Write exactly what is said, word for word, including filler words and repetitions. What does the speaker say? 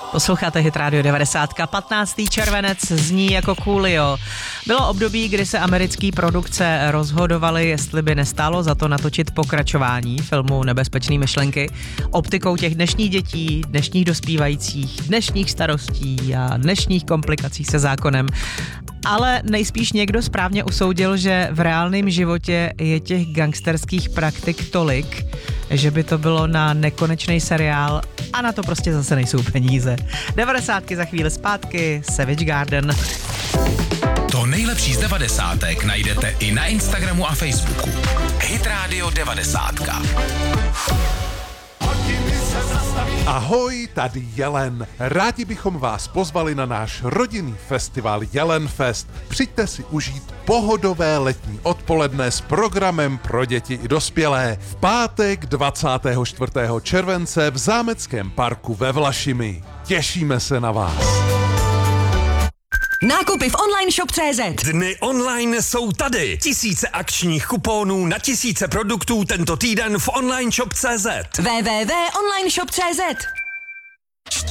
Posloucháte Hit Radio devadesát. patnáctý červenec zní jako Coolio. Bylo období, kdy se americký produkce rozhodovaly, jestli by nestálo za to natočit pokračování filmu Nebezpečné myšlenky optikou těch dnešních dětí, dnešních dospívajících, dnešních starostí a dnešních komplikací se zákonem. Ale nejspíš někdo správně usoudil, že v reálném životě je těch gangsterských praktik tolik, že by to bylo na nekonečný seriál a na to prostě zase nejsou peníze. devadesátky za chvíli zpátky, Savage Garden. To nejlepší z devadesátek najdete i na Instagramu a Facebooku. Hit Radio devadesát. Ahoj, tady Jelen. Rádi bychom vás pozvali na náš rodinný festival Jelen Fest. Přijďte si užít pohodové letní odpoledne s programem pro děti i dospělé. V pátek dvacátého čtvrtého července v Zámeckém parku ve Vlašimi. Těšíme se na vás. Nákupy v online shop tečka cé zet. Dny online jsou tady. Tisíce akčních kuponů na tisíce produktů tento týden v online shop tečka cé zet. w w w tečka online shop tečka cé zet.